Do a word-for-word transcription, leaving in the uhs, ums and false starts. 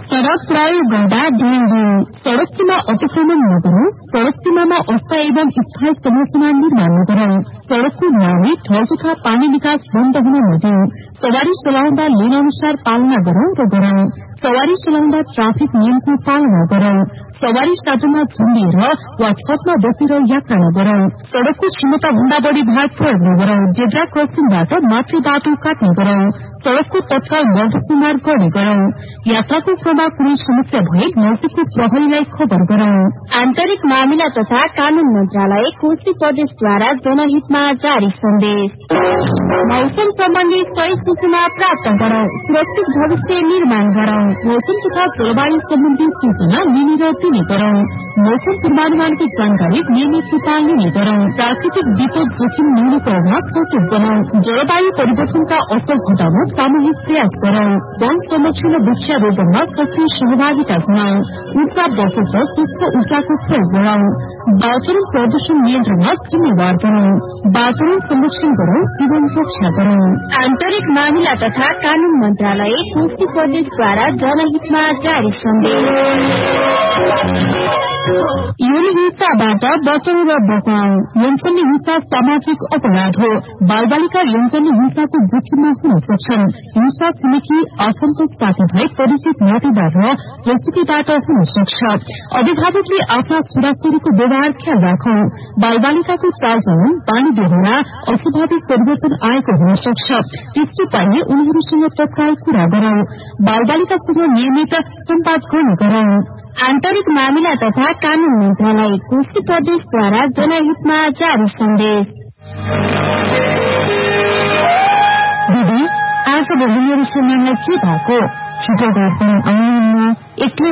सड़क प्रयोग गर्दा दिनदिन सड़क सीमा अतिक्रमण नगरौं, सड़क सीमामा अस्थायी एवं स्थायी संरचना निर्माण नगरौं, सड़कको नाली ठाउँ तथा पानी निकास बन्द हुन नदिउँ, सवारी चलाउँदा लेन अनुसार पालना गरौं र गरौं, सवारी चलाउँदा ट्राफिक नियमको पालना गरौं, सवारी साधनमा झुन्डिएर वा छतमा बसेर यात्रा नगरौं, सड़कको क्षमता भन्दा बढ़ी भार प्रयोग नगरौं, जेब्रा क्रसिङबाट मातृ बाटो काट्ने गरौं, सड़कको तत्काल मध्यस्थमार गर्ने गरौं, यात्राको क्रममा कुनै समस्या भए नजिकको प्रहरीलाई खबर गरौं। आन्तरिक मामिला तथा कानून मन्त्रालय कोशी प्रदेशद्वारा जनहितमा जारी सन्देश। मौसम सम्बन्धी सही सूचना प्राप्त गरौं, सुरक्षित भविष्य निर्माण गरौं, मौसम तथा जलवायु सम्बन्धी सूचना लिने र दिने गरौं, मौसम पूर्वानुमानको जानकारी नियमित रूपमा लिने गरौं, प्राकृतिक विपद जोखिम न्यूनीकरणमा सचेत बनाउँ, जलवायु परिवर्तनका असर घटाउन सामूहिक प्रयास गरौं, वन संरक्षण र वृक्षारोपणमा सक्रिय सहभागिता जनाउँ, ऊर्जा बचत र स्वच्छ ऊर्जाको प्रयोग गरौं, वातावरण प्रदूषण नियन्त्रणमा जिम्मेवार बनौं, वातावरण संरक्षण गरौं, जीवन रक्षा गरौं। आन्तरिक मामिला तथा कानून मन्त्रालय कोशी प्रदेशद्वारा जनहितमा जारी सन्देश। यौन हिंसाबाट बचाउ र बचाउ। यौनजन्य हिंसा सामाजिक अपराध हो। बालबालिका यौनजन्य हिंसाको जोखिममा हुन सक्छन्। हिंसा छिमेकी आफन्त साथीभाइ परिचित नातेदार र जोसुकीबाट हुन सक्छ। अभिभावकले आफ्ना छोराछोरीको व्यवहार ख्याल राखौं। बालबालिकाको चालचलन बानी बेहोरा अस्वाभाविक परिवर्तन आएको हुन सक्छ। त्यस्तो पाइए उनीहरूसँग तत्काल कुरा गरौं। बालबालिकासँग नियमित सम्वाद गर्ने गरौं। आन्तरिक मामिला तथा कानून मन्त्रालय कोशी प्रदेशद्वारा जनहितमा जारी सन्देश। दिदी, आज भोलि मेरो समयलाई के भएको छिटो गर्नु आउनु एक्लै